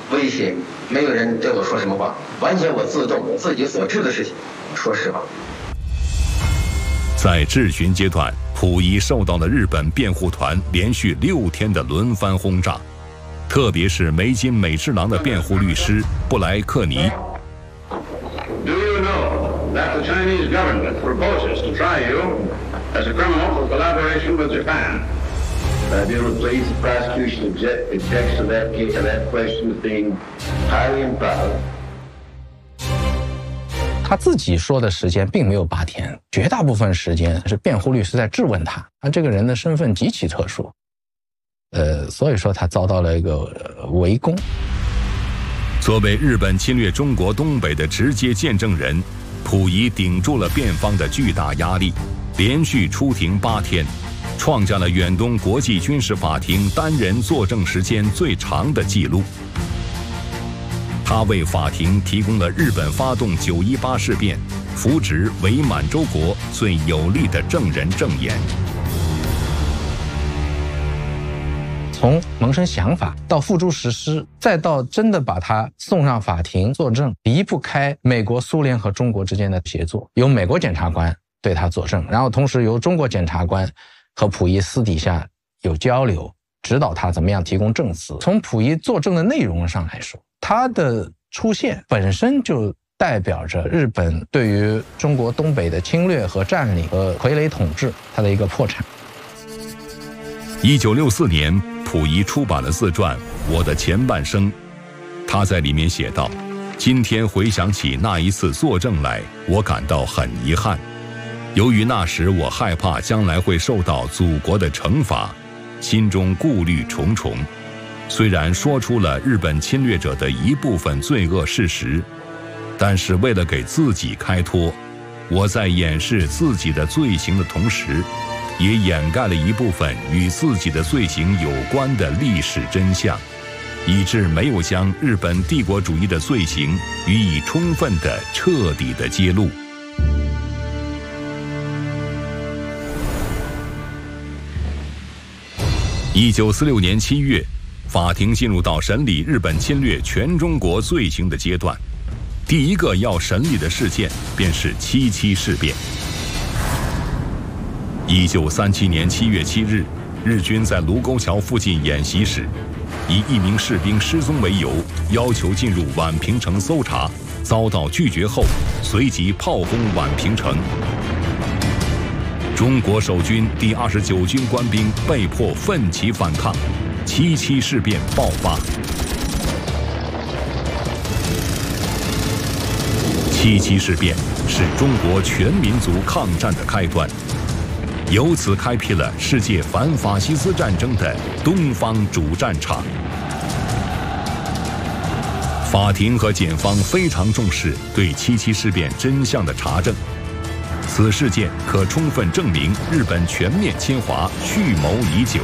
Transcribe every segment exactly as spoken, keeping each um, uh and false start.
威胁，没有人对我说什么话，完全我自动自己所知的事情。说实话， 在质询阶段，溥仪受到了日本辩护团连续六天的轮番轰炸，特别是梅津美治郎的辩护律师布莱克尼。 Do you know that the Chinese government proposes to try you as a criminal for collaboration with Japan? Uh, Bureau of Police prosecution object, objects to that case to that question as being highly improper. 他自己说的时间并没有八天，绝大部分时间是辩护律师在质问他，他这个人的身份极其特殊，呃，所以说他遭到了一个、呃、围攻。 作为日本侵略中国东北的直接见证人，溥仪顶住了辩方的巨大压力，连续出庭八天，创下了远东国际军事法庭单人作证时间最长的纪录。他为法庭提供了日本发动九一八事变、扶植伪满洲国最有力的证人证言。 从萌生想法到付诸实施，再到真的把他送上法庭作证，离不开美国、苏联和中国之间的协作，由美国检察官对他作证，然后同时由中国检察官和溥仪私底下有交流，指导他怎么样提供证词。从溥仪作证的内容上来说，他的出现本身就代表着日本对于中国东北的侵略和占领和傀儡统治它的一个破产。 一九六四年，溥仪出版了自传《我的前半生》，他在里面写道：今天回想起那一次作证来，我感到很遗憾，由于那时我害怕将来会受到祖国的惩罚，心中顾虑重重。虽然说出了日本侵略者的一部分罪恶事实，但是为了给自己开脱，我在掩饰自己的罪行的同时，也掩盖了一部分与自己的罪行有关的历史真相，以致没有将日本帝国主义的罪行予以充分的、彻底的揭露。一九四六年七月，法庭进入到审理日本侵略全中国罪行的阶段，第一个要审理的事件便是七七事变。一九三七年七月七日，日军在卢沟桥附近演习时，以一名士兵失踪为由，要求进入宛平城搜查，遭到拒绝后，随即炮轰宛平城。中国守军第二十九军官兵被迫奋起反抗，七七事变爆发。七七事变是中国全民族抗战的开端，由此开辟了世界反法西斯战争的东方主战场。法庭和检方非常重视对七七事变真相的查证，此事件可充分证明日本全面侵华蓄谋已久。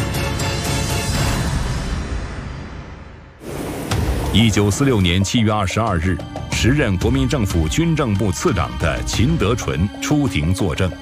一九四六年七月二十二日，时任国民政府军政部次长的秦德纯出庭作证。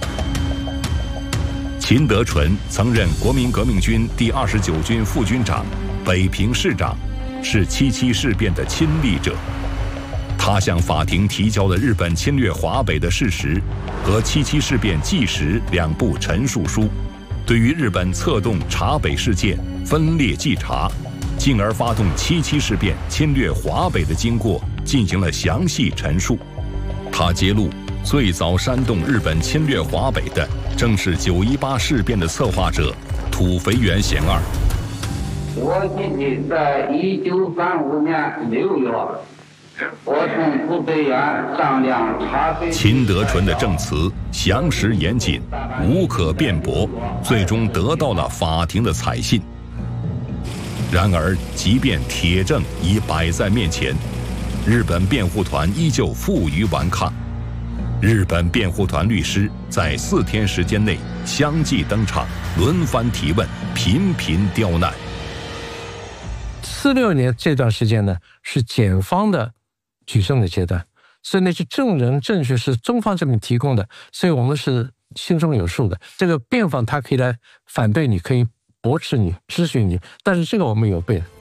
秦德纯曾任国民革命军第二十九军副军长、北平市长，是七七事变的亲历者。他向法庭提交了日本侵略华北的事实和七七事变纪实两部陈述书，对于日本策动察北事件、分裂稽查，进而发动七七事变侵略华北的经过进行了详细陈述。他揭露，最早煽动日本侵略华北的正是九一八事变的策划者土肥原贤二。 我自己在一九三五年六月，我从土肥原上梁察北。 秦德纯的证词详实严谨，无可辩驳，最终得到了法庭的采信。然而，即便铁证已摆在面前，日本辩护团依旧负隅顽抗。日本辩护团律师在四天时间内相继登场，轮番提问，频频刁难。 四六年这段时间呢，是检方的举证的阶段，所以那些证人证据是中方这边提供的，所以我们是心中有数的。这个辩方他可以来反对你，可以驳斥你、质询你，但是这个我们有备。